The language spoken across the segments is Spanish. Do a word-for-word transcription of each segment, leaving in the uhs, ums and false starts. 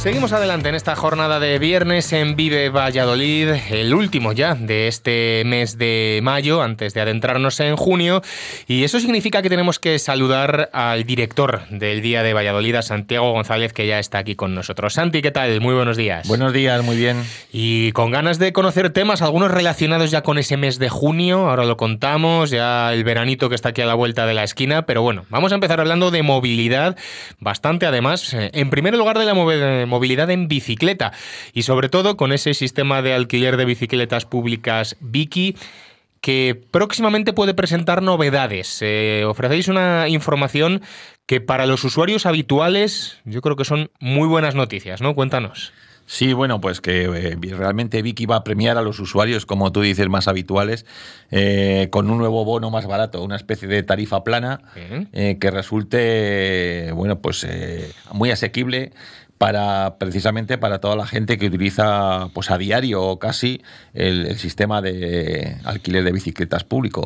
Seguimos adelante en esta jornada de viernes en Vive Valladolid, el último ya de este mes de mayo, antes de adentrarnos en junio, y eso significa que tenemos que saludar al director del Día de Valladolid, a Santiago González, que ya está aquí con nosotros. Santi, ¿qué tal? Muy buenos días. Buenos días, muy bien. Y con ganas de conocer temas, algunos relacionados ya con ese mes de junio, ahora lo contamos, ya el veranito que está aquí a la vuelta de la esquina, pero bueno, vamos a empezar hablando de movilidad, bastante además, en primer lugar de la movilidad movilidad en bicicleta y sobre todo con ese sistema de alquiler de bicicletas públicas Biki, que próximamente puede presentar novedades. Eh, ofrecéis una información que para los usuarios habituales yo creo que son muy buenas noticias, ¿no? Cuéntanos. Sí, bueno, pues que eh, realmente Biki va a premiar a los usuarios, como tú dices, más habituales, eh, con un nuevo bono más barato, una especie de tarifa plana eh, que resulte, bueno, pues eh, muy asequible para precisamente para toda la gente que utiliza pues a diario casi el, el sistema de alquiler de bicicletas público.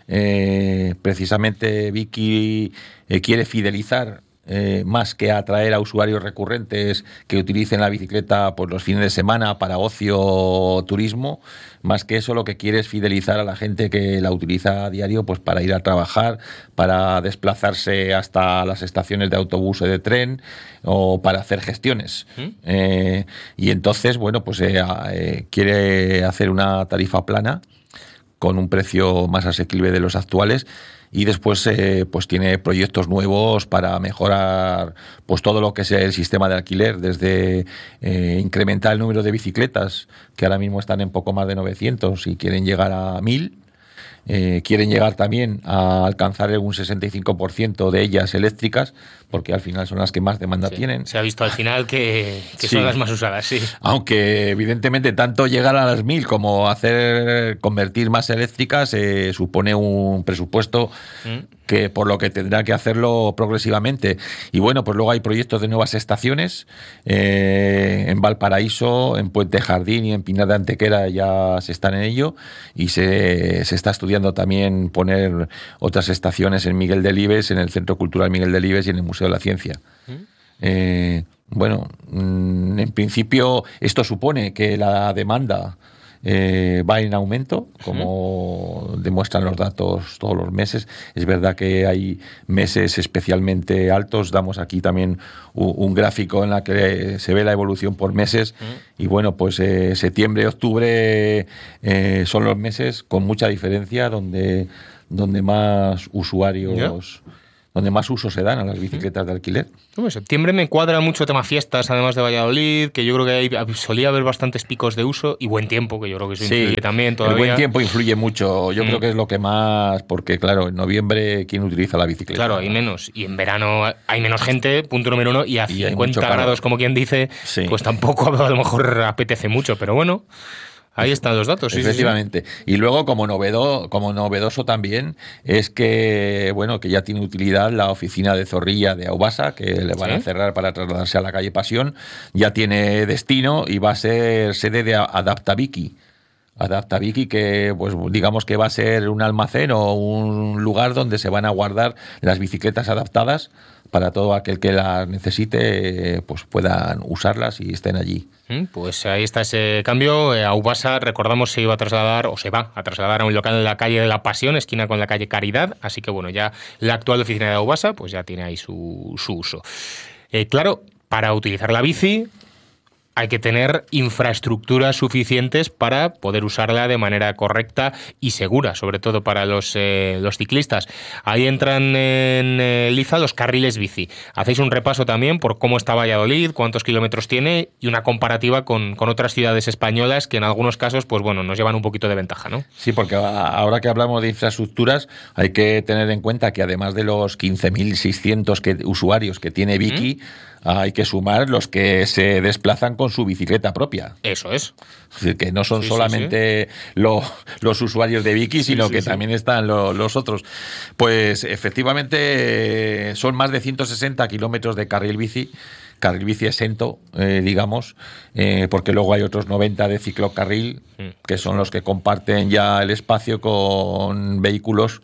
Eh, precisamente Biki eh, quiere fidelizar Eh, más que atraer a usuarios recurrentes que utilicen la bicicleta por los fines de semana para ocio o turismo, más que eso lo que quiere es fidelizar a la gente que la utiliza a diario pues para ir a trabajar, para desplazarse hasta las estaciones de autobús o de tren o para hacer gestiones. ¿Mm? Eh, y entonces, bueno, pues eh, eh, quiere hacer una tarifa plana con un precio más asequible de los actuales. Y después eh, pues tiene proyectos nuevos para mejorar pues todo lo que es el sistema de alquiler, desde eh, incrementar el número de bicicletas, que ahora mismo están en poco más de novecientos y quieren llegar a mil. Eh, quieren llegar también a alcanzar un sesenta y cinco por ciento de ellas eléctricas, porque al final son las que más demanda sí, tienen. Se ha visto al final que, que sí. son las más usadas, sí. Aunque evidentemente tanto llegar a las mil como hacer convertir más eléctricas eh, supone un presupuesto mm. que por lo que tendrá que hacerlo progresivamente. Y bueno, pues luego hay proyectos de nuevas estaciones eh, en Valparaíso, en Puente Jardín y en Pinar de Antequera ya se están en ello, y se, se está estudiando también poner otras estaciones en Miguel Delibes, en el Centro Cultural Miguel Delibes y en el Museo de la Ciencia. ¿Mm? Eh, bueno, en principio esto supone que la demanda eh, va en aumento, como uh-huh. demuestran los datos todos los meses. Es verdad que hay meses especialmente altos. Damos aquí también un, un gráfico en la que se ve la evolución por meses. Uh-huh. Y bueno, pues eh, septiembre, octubre eh, son los meses con mucha diferencia donde, donde más usuarios... Yeah. donde más uso se dan a las bicicletas de alquiler. En septiembre me cuadra mucho tema fiestas, además de Valladolid, que yo creo que hay, solía haber bastantes picos de uso, y buen tiempo, que yo creo que eso sí, influye también todavía. El buen tiempo influye mucho, yo mm. creo que es lo que más, porque claro, en noviembre, ¿quién utiliza la bicicleta? Claro, hay menos, y en verano hay menos gente, punto número uno, y a y cincuenta grados, como quien dice, sí. pues tampoco a lo mejor apetece mucho, pero bueno... Ahí están los datos, sí. Efectivamente. Sí, sí. Y luego, como novedo, como novedoso también, es que, bueno, que ya tiene utilidad la oficina de Zorrilla de Aubasa, que le van ¿Sí? a cerrar para trasladarse a la calle Pasión. Ya tiene destino y va a ser sede de Adaptabiki. Adaptabiki, que pues digamos que va a ser un almacén o un lugar donde se van a guardar las bicicletas adaptadas para todo aquel que las necesite, pues puedan usarlas y estén allí. Pues ahí está ese cambio. Aubasa, recordamos, se iba a trasladar, o se va a trasladar a un local en la calle de la Pasión, esquina con la calle Caridad, así que bueno, ya la actual oficina de Aubasa pues ya tiene ahí su, su uso. Eh, claro, para utilizar la bici hay que tener infraestructuras suficientes para poder usarla de manera correcta y segura, sobre todo para los, eh, los ciclistas. Ahí entran en eh, liza los carriles bici. Hacéis un repaso también por cómo está Valladolid, cuántos kilómetros tiene y una comparativa con, con otras ciudades españolas que en algunos casos pues bueno, nos llevan un poquito de ventaja, ¿no? Sí, porque ahora que hablamos de infraestructuras hay que tener en cuenta que además de los quince mil seiscientos que, usuarios que tiene Biki, ¿Mm? hay que sumar los que se desplazan con su bicicleta propia. Eso es. Es decir, que no son sí, solamente sí, sí. Lo, los usuarios de Biki, sino sí, sí, que sí. también están lo, los otros. Pues efectivamente son más de ciento sesenta kilómetros de carril bici, carril bici exento, eh, digamos, eh, porque luego hay otros noventa de ciclocarril, que son los que comparten ya el espacio con vehículos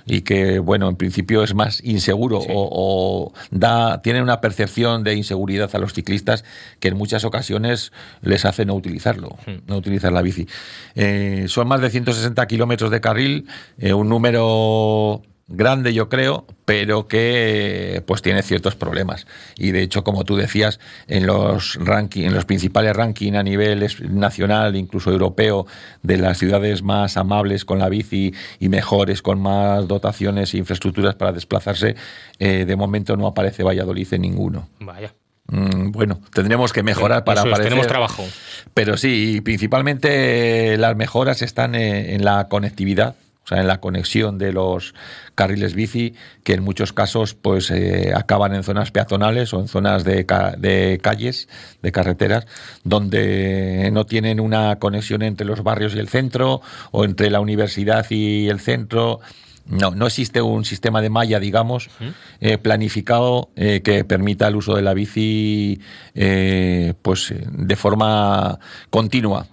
y que, bueno, en principio es más inseguro, sí. o, o da tiene una percepción de inseguridad a los ciclistas que en muchas ocasiones les hace no utilizarlo, sí. no utilizar la bici. Eh, son más de ciento sesenta kilómetros de carril, eh, un número grande, yo creo, pero que pues tiene ciertos problemas. Y de hecho, como tú decías, en los ranking, en los principales rankings a nivel nacional, incluso europeo, de las ciudades más amables con la bici y mejores, con más dotaciones e infraestructuras para desplazarse, eh, de momento no aparece Valladolid en ninguno. Vaya. Mm, bueno, tendremos que mejorar para Eso es, aparecer. Tenemos trabajo. Pero sí, principalmente las mejoras están en, en la conectividad. O sea, en la conexión de los carriles bici, que en muchos casos pues eh, acaban en zonas peatonales o en zonas de, ca- de calles, de carreteras, donde no tienen una conexión entre los barrios y el centro, o entre la universidad y el centro. No, no existe un sistema de malla, digamos, eh, planificado eh, que permita el uso de la bici eh, pues de forma continua.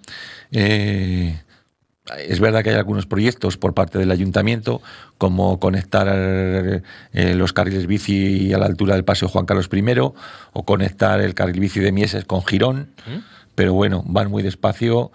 Eh, Es verdad que hay algunos proyectos por parte del ayuntamiento, como conectar eh, los carriles bici a la altura del Paseo Juan Carlos primero, o conectar el carril bici de Mieses con Girón, ¿Mm? pero bueno, van muy despacio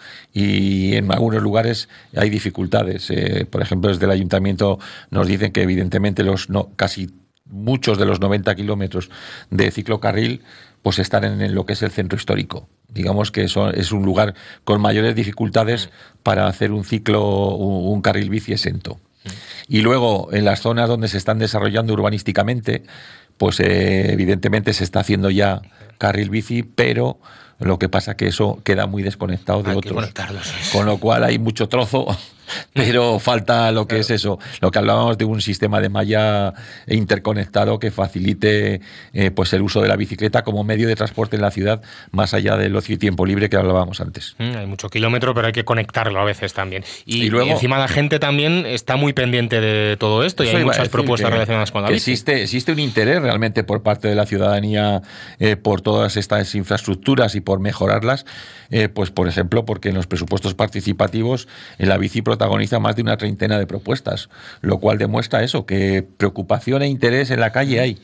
y en algunos lugares hay dificultades. Eh, por ejemplo, desde el ayuntamiento nos dicen que evidentemente los no, casi muchos de los noventa kilómetros de ciclocarril pues están en lo que es el centro histórico. Digamos que eso es un lugar con mayores dificultades para hacer un ciclo, un, un carril bici exento. Y luego, en las zonas donde se están desarrollando urbanísticamente, pues eh, evidentemente se está haciendo ya carril bici, pero lo que pasa que eso queda muy desconectado de hay otros. Sí. Con lo cual hay mucho trozo, pero falta lo que claro. es eso, lo que hablábamos de un sistema de malla interconectado que facilite eh, pues el uso de la bicicleta como medio de transporte en la ciudad, más allá del ocio y tiempo libre que hablábamos antes. Mm, hay mucho kilómetro, pero hay que conectarlo a veces también. Y, y, luego, y encima la gente también está muy pendiente de todo esto y hay muchas propuestas que, relacionadas con la bici. Existe, existe un interés realmente por parte de la ciudadanía eh, por todas estas infraestructuras y por mejorarlas, eh, pues por ejemplo, porque en los presupuestos participativos en la bici protagoniza más de una treintena de propuestas, lo cual demuestra eso, que preocupación e interés en la calle hay.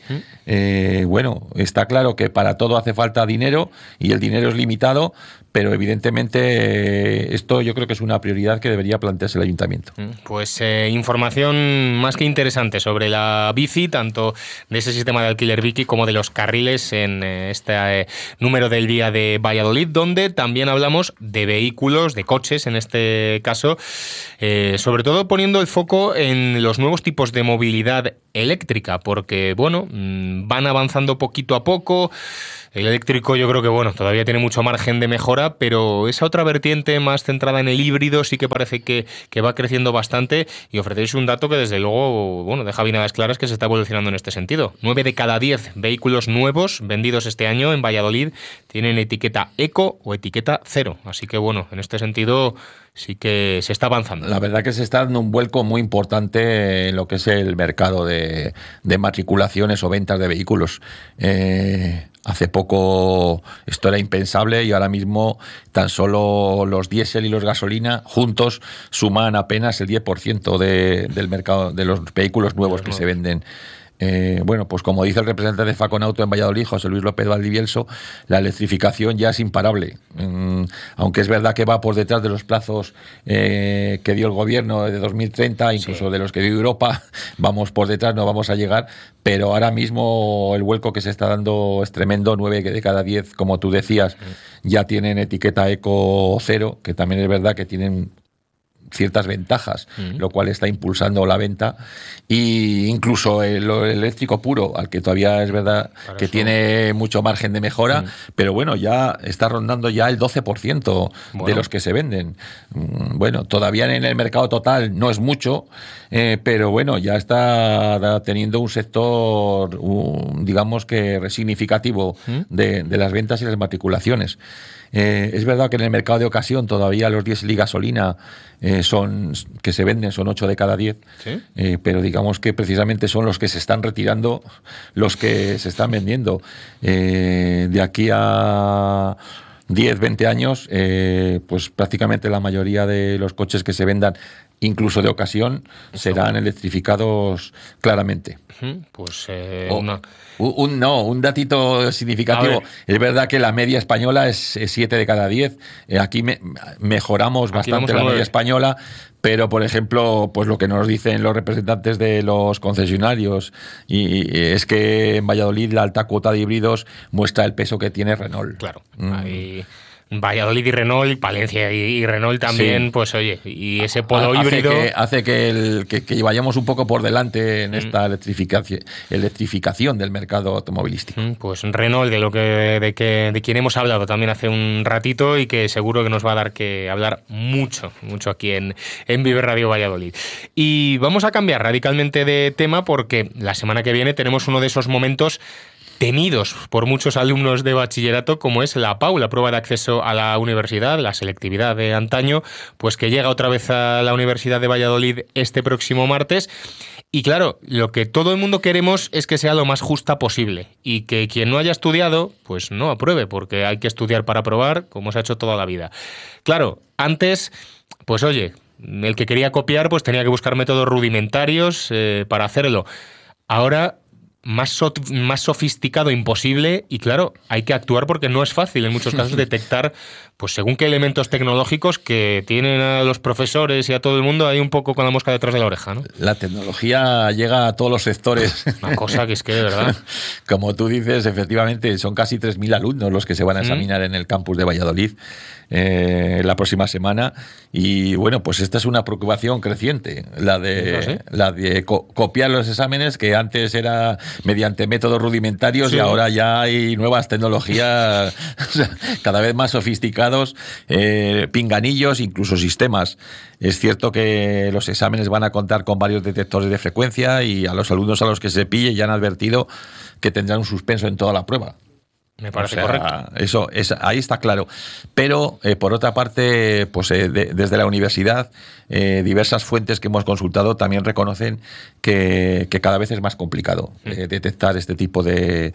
Eh, bueno, está claro que para todo hace falta dinero y el dinero es limitado, pero evidentemente eh, esto yo creo que es una prioridad que debería plantearse el ayuntamiento. Pues eh, información más que interesante sobre la bici, tanto de ese sistema de alquiler bici como de los carriles en eh, este eh, número del día de Valladolid, donde también hablamos de vehículos, de coches en este caso, eh, sobre todo poniendo el foco en los nuevos tipos de movilidad eléctrica, porque bueno, van avanzando poquito a poco. El eléctrico yo creo que bueno, todavía tiene mucho margen de mejora, pero esa otra vertiente más centrada en el híbrido sí que parece que, que va creciendo bastante, y ofrecéis un dato que desde luego bueno, deja bien a las claras que se está evolucionando en este sentido. Nueve de cada diez vehículos nuevos vendidos este año en Valladolid tienen etiqueta eco o etiqueta cero, así que bueno, en este sentido sí que se está avanzando. La verdad que se está dando un vuelco muy importante en lo que es el mercado de, de matriculaciones o ventas de vehículos. Eh, hace poco esto era impensable y ahora mismo tan solo los diésel y los gasolina juntos suman apenas el diez por ciento de, del mercado de los vehículos nuevos que se venden. Eh, bueno, pues como dice el representante de Faconauto en Valladolid, José Luis López Valdivielso, la electrificación ya es imparable. Mm, aunque es verdad que va por detrás de los plazos eh, que dio el gobierno de dos mil treinta, incluso sí. de los que dio Europa, vamos por detrás, no vamos a llegar, pero ahora mismo el vuelco que se está dando es tremendo. Nueve de cada diez, como tú decías, sí. ya tienen etiqueta eco cero, que también es verdad que tienen ciertas ventajas, uh-huh. lo cual está impulsando la venta, y incluso el, el eléctrico puro, al que todavía es verdad Para que eso. tiene mucho margen de mejora, uh-huh. pero bueno, ya está rondando ya el doce por ciento bueno. de los que se venden. Bueno, todavía en el mercado total no es mucho, eh, pero bueno, ya está teniendo un sector, un, digamos que significativo uh-huh. de, de las ventas y las matriculaciones. Eh, es verdad que en el mercado de ocasión todavía los diésel y gasolina eh, son que se venden son ocho de cada diez, ¿sí? eh, pero digamos que precisamente son los que se están retirando los que se están vendiendo. Eh, de aquí a diez, veinte años, eh, pues prácticamente la mayoría de los coches que se vendan, incluso de ocasión, serán electrificados claramente. Pues eh, o, una... un, un, no, un datito significativo. Es verdad que la media española es siete de cada diez. Eh, aquí me, mejoramos aquí bastante la media española, pero, por ejemplo, pues lo que nos dicen los representantes de los concesionarios y, y es que en Valladolid la alta cuota de híbridos muestra el peso que tiene Renault. Claro, mm. ahí... Valladolid y Renault, Palencia y, y Renault también, sí. Pues oye, y ese polo hace híbrido... Que, hace que, el, que, que vayamos un poco por delante en esta electrificación, electrificación del mercado automovilístico. Pues Renault, de lo que de, que, de quien hemos hablado también hace un ratito y que seguro que nos va a dar que hablar mucho, mucho aquí en, en Vive Radio Valladolid. Y vamos a cambiar radicalmente de tema porque la semana que viene tenemos uno de esos momentos temidos por muchos alumnos de bachillerato, como es la P A U, la prueba de acceso a la universidad, la selectividad de antaño, pues que llega otra vez a la Universidad de Valladolid este próximo martes. Y claro, lo que todo el mundo queremos es que sea lo más justa posible y que quien no haya estudiado, pues no apruebe, porque hay que estudiar para aprobar, como se ha hecho toda la vida. Claro, antes, pues oye, el que quería copiar, pues tenía que buscar métodos rudimentarios eh, para hacerlo. Ahora... Más, so, más sofisticado imposible y claro, hay que actuar porque no es fácil en muchos casos detectar pues según qué elementos tecnológicos que tienen a los profesores y a todo el mundo ahí un poco con la mosca detrás de la oreja, ¿no? La tecnología llega a todos los sectores. Una cosa que es que de verdad. Como tú dices, efectivamente son casi tres mil alumnos los que se van a examinar mm. en el campus de Valladolid eh, la próxima semana y bueno, pues esta es una preocupación creciente, la de, ¿sí? la de co- copiar los exámenes que antes era mediante métodos rudimentarios sí. y ahora ya hay nuevas tecnologías o sea, cada vez más sofisticadas, eh, pinganillos, incluso sistemas. Es cierto que los exámenes van a contar con varios detectores de frecuencia y a los alumnos a los que se pille ya han advertido que tendrán un suspenso en toda la prueba. Me parece o sea, correcto. Eso es, ahí está claro. Pero, eh, por otra parte, pues eh, de, desde la universidad, eh, diversas fuentes que hemos consultado también reconocen que, que cada vez es más complicado eh, detectar este tipo de,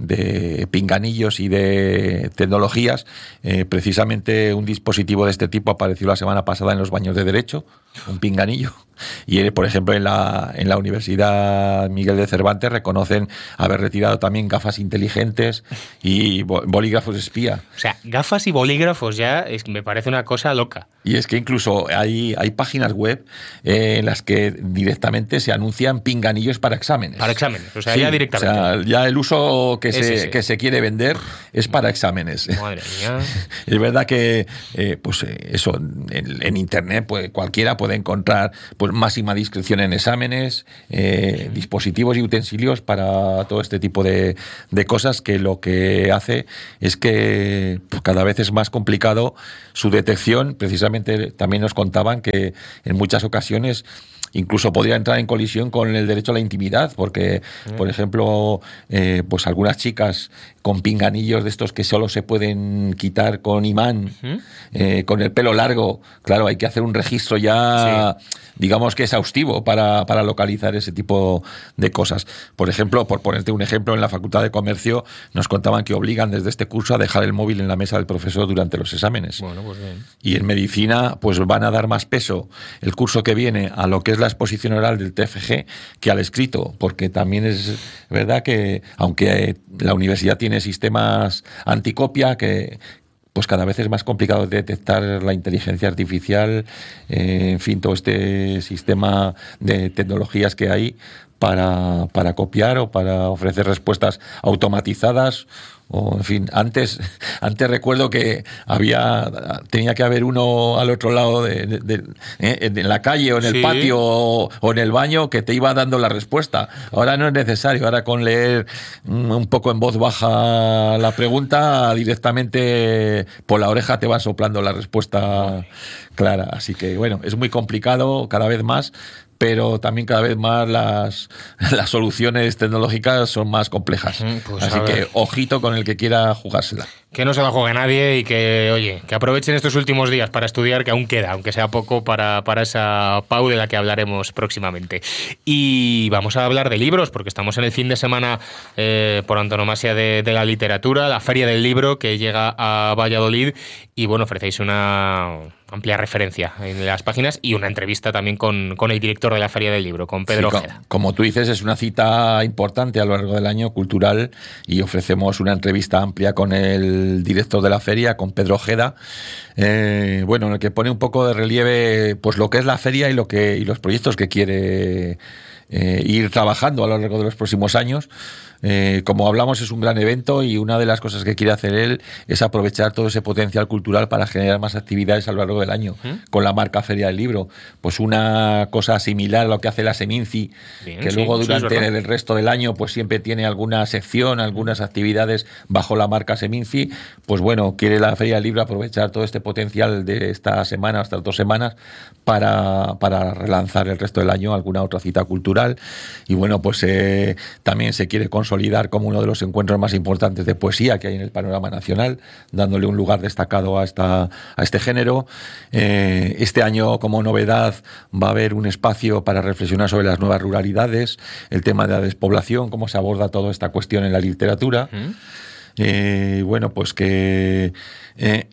de pinganillos y de tecnologías. Eh, precisamente un dispositivo de este tipo apareció la semana pasada en los baños de Derecho, un pinganillo. Y, por ejemplo, en la, en la Universidad Miguel de Cervantes reconocen haber retirado también gafas inteligentes y bolígrafos espía. O sea, gafas y bolígrafos ya es, me parece una cosa loca. Y es que incluso hay, hay páginas web eh, en las que directamente se anuncian pinganillos para exámenes. Para exámenes, o sea, sí, ya directamente. O sea, ya el uso que, se, ese. que se quiere vender es para exámenes. Madre mía. Es verdad que, eh, pues eso, en, en Internet pues, cualquiera puede encontrar pues, máxima discreción en exámenes, eh, dispositivos y utensilios para todo este tipo de, de cosas que lo que hace es que pues, cada vez es más complicado su detección. Precisamente también nos contaban que en muchas ocasiones incluso podría entrar en colisión con el derecho a la intimidad, porque, por ejemplo, eh, pues algunas chicas con pinganillos de estos que solo se pueden quitar con imán, uh-huh. eh, con el pelo largo, claro, hay que hacer un registro ya, sí. digamos que exhaustivo para, para localizar ese tipo de cosas. Por ejemplo, por ponerte un ejemplo, en la Facultad de Comercio nos contaban que obligan desde este curso a dejar el móvil en la mesa del profesor durante los exámenes. Bueno, pues bien. Y en medicina, pues van a dar más peso el curso que viene a lo que es la exposición oral del T F G que al escrito, porque también es verdad que, aunque la universidad tiene sistemas anticopia, que pues cada vez es más complicado detectar la inteligencia artificial, eh, en fin, todo este sistema de tecnologías que hay para, para copiar o para ofrecer respuestas automatizadas. O, en fin, antes, antes recuerdo que había tenía que haber uno al otro lado de, de, de, eh, en la calle o en el sí. patio o, o en el baño que te iba dando la respuesta. Ahora no es necesario, ahora con leer un poco en voz baja la pregunta, directamente por la oreja te va soplando la respuesta clara. Así que bueno, es muy complicado cada vez más, pero también cada vez más las, las soluciones tecnológicas son más complejas. Pues así que ojito con el que quiera jugársela. Que no se la juegue nadie y que, oye, que aprovechen estos últimos días para estudiar, que aún queda, aunque sea poco, para, para esa P A U de la que hablaremos próximamente. Y vamos a hablar de libros, porque estamos en el fin de semana eh, por antonomasia de, de la literatura, la Feria del Libro, que llega a Valladolid, y bueno, ofrecéis una amplia referencia en las páginas y una entrevista también con, con el director de la Feria del Libro, con Pedro sí, Ojeda. Como, como tú dices, es una cita importante a lo largo del año cultural y ofrecemos una entrevista amplia con el director de la feria, con Pedro Ojeda, eh, bueno, en el que pone un poco de relieve pues lo que es la feria y lo que y los proyectos que quiere eh, ir trabajando a lo largo de los próximos años. Eh, como hablamos, es un gran evento y una de las cosas que quiere hacer él es aprovechar todo ese potencial cultural para generar más actividades a lo largo del año, ¿Mm? con la marca Feria del Libro. Pues una cosa similar a lo que hace la Seminci, Bien, que sí, luego durante sí, el resto del año pues siempre tiene alguna sección, algunas actividades bajo la marca Seminci. Pues bueno, quiere la Feria del Libro aprovechar todo este potencial de esta semana, estas dos semanas, para, para relanzar el resto del año alguna otra cita cultural. Y bueno, pues eh, también se quiere consolidar como uno de los encuentros más importantes de poesía que hay en el panorama nacional, dándole un lugar destacado a, esta, a este género. Eh, este año, como novedad, va a haber un espacio para reflexionar sobre las nuevas ruralidades, el tema de la despoblación, cómo se aborda toda esta cuestión en la literatura. ¿Mm? Eh, bueno, pues que... Eh,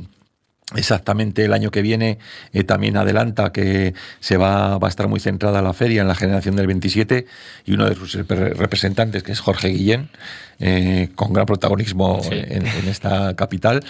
Exactamente el año que viene eh, también adelanta que se va, va a estar muy centrada la feria en la generación del veintisiete y uno de sus representantes, que es Jorge Guillén, eh, con gran protagonismo sí. en, en esta capital.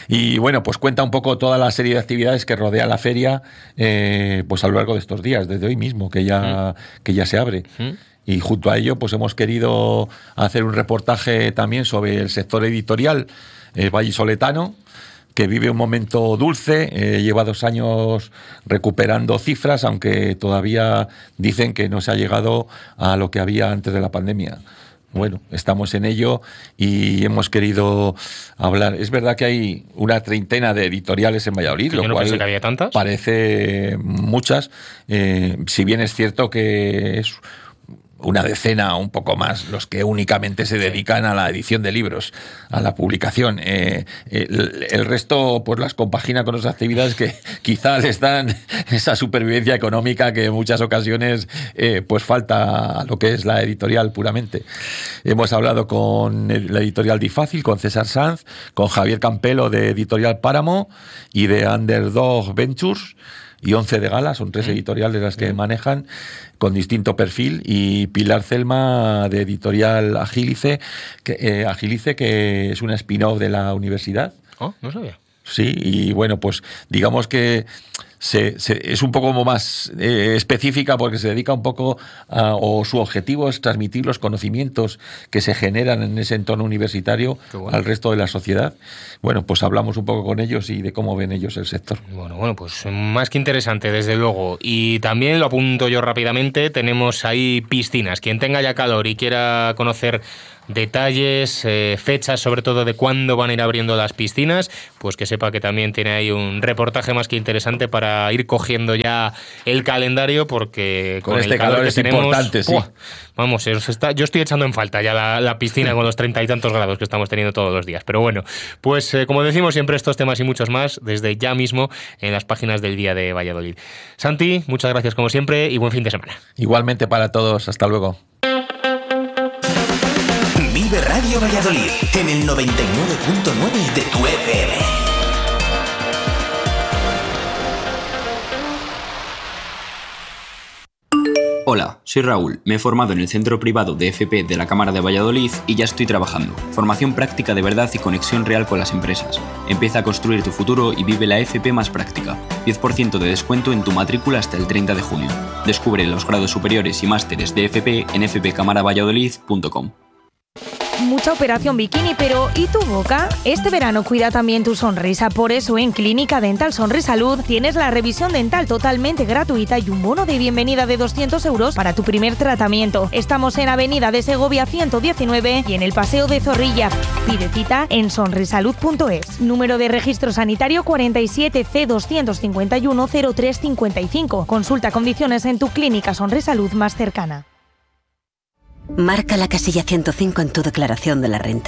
Y bueno, pues cuenta un poco toda la serie de actividades que rodea la feria eh, pues a lo largo de estos días, desde hoy mismo, que ya, ¿Mm? que ya se abre. ¿Mm? Y junto a ello pues hemos querido hacer un reportaje también sobre el sector editorial eh, vallisoletano, que vive un momento dulce, eh, lleva dos años recuperando cifras, aunque todavía dicen que no se ha llegado a lo que había antes de la pandemia. Bueno, estamos en ello y hemos querido hablar. Es verdad que hay una treintena de editoriales en Valladolid, lo no cual que había tantas. Parece muchas, eh, si bien es cierto que es una decena o un poco más los que únicamente se dedican a la edición de libros, a la publicación. Eh, el, el resto pues las compagina con otras actividades que quizá les dan esa supervivencia económica que en muchas ocasiones eh, pues falta a lo que es la editorial puramente. Hemos hablado con la editorial Difácil, con César Sanz, con Javier Campelo de Editorial Páramo y de Underdog Ventures, y Once de Gala, son tres editoriales las que manejan con distinto perfil, y Pilar Celma de Editorial Agilice, que, eh, Agilice, que es una spin-off de la universidad. Oh, no sabía. Sí, y bueno, pues digamos que se, se, es un poco más eh, específica porque se dedica un poco a, o su objetivo es transmitir los conocimientos que se generan en ese entorno universitario bueno. al resto de la sociedad. Bueno, pues hablamos un poco con ellos y de cómo ven ellos el sector. Bueno, bueno, pues más que interesante, desde luego. Y también lo apunto yo rápidamente, tenemos ahí piscinas. Quien tenga ya calor y quiera conocer detalles, eh, fechas sobre todo de cuándo van a ir abriendo las piscinas, pues que sepa que también tiene ahí un reportaje más que interesante para ir cogiendo ya el calendario, porque con, con este el calor, calor que es tenemos, importante, sí. ¡pua! Vamos, está, yo estoy echando en falta ya la, la piscina con los treinta y tantos grados que estamos teniendo todos los días. Pero bueno, pues eh, como decimos siempre, estos temas y muchos más desde ya mismo en las páginas del Día de Valladolid. Santi, muchas gracias como siempre y buen fin de semana. Igualmente para todos, hasta luego. Vive Radio Valladolid en el noventa y nueve punto nueve de tu F M. Hola, soy Raúl, me he formado en el Centro Privado de F P de la Cámara de Valladolid y ya estoy trabajando. Formación práctica de verdad y conexión real con las empresas. Empieza a construir tu futuro y vive la F P más práctica. diez por ciento de descuento en tu matrícula hasta el treinta de junio. Descubre los grados superiores y másteres de F P en f p camara valladolid punto com. Mucha operación bikini, pero ¿y tu boca? Este verano cuida también tu sonrisa, por eso en Clínica Dental Sonrisalud tienes la revisión dental totalmente gratuita y un bono de bienvenida de doscientos euros para tu primer tratamiento. Estamos en Avenida de Segovia ciento diecinueve y en el Paseo de Zorrilla. Pide cita en sonrisalud punto es. Número de registro sanitario cuarenta y siete C doscientos cincuenta y uno cero tres cincuenta y cinco. Consulta condiciones en tu clínica Sonrisalud más cercana. Marca la casilla ciento cinco en tu declaración de la renta.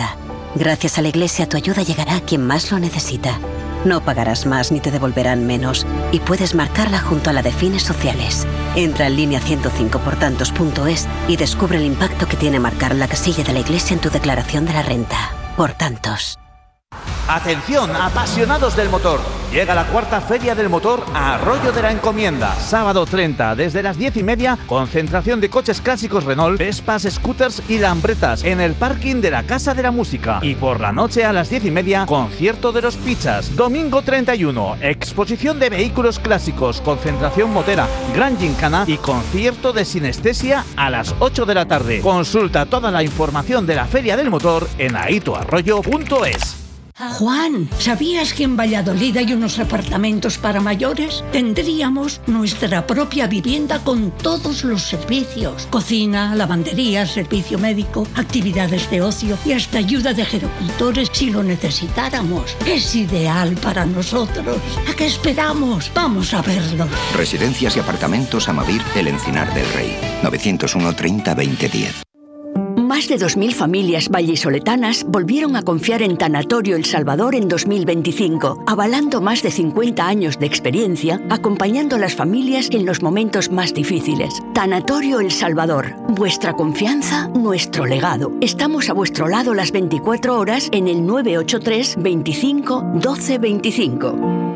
Gracias a la Iglesia, tu ayuda llegará a quien más lo necesita. No pagarás más ni te devolverán menos. Y puedes marcarla junto a la de fines sociales. Entra en línea ciento cinco por tantos punto es y descubre el impacto que tiene marcar la casilla de la Iglesia en tu declaración de la renta. Por tantos. Atención, apasionados del motor. Llega la cuarta Feria del Motor a Arroyo de la Encomienda. Sábado treinta, desde las diez y media, concentración de coches clásicos Renault, Vespas, scooters y Lambretas en el parking de la Casa de la Música. Y por la noche a las diez y media, concierto de los Pizzas. Domingo treinta y uno, exposición de vehículos clásicos, concentración motera, gran gincana y concierto de sinestesia a las ocho de la tarde. Consulta toda la información de la Feria del Motor en aitoarroyo punto es. Juan, ¿sabías que en Valladolid hay unos apartamentos para mayores? Tendríamos nuestra propia vivienda con todos los servicios. Cocina, lavandería, servicio médico, actividades de ocio y hasta ayuda de gerocultores si lo necesitáramos. Es ideal para nosotros. ¿A qué esperamos? Vamos a verlo. Residencias y apartamentos Amavir, El Encinar del Rey. novecientos uno treinta veinte diez. Más de dos mil familias vallisoletanas volvieron a confiar en Tanatorio El Salvador en dos mil veinticinco, avalando más de cincuenta años de experiencia, acompañando a las familias en los momentos más difíciles. Tanatorio El Salvador, vuestra confianza, nuestro legado. Estamos a vuestro lado las veinticuatro horas en el nueve ocho tres, veinticinco, doce veinticinco.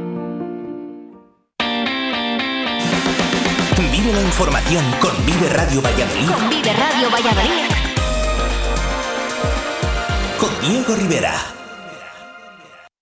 Vive la información con Vive Radio Valladolid. Con Vive Radio Valladolid. Con Diego Rivera.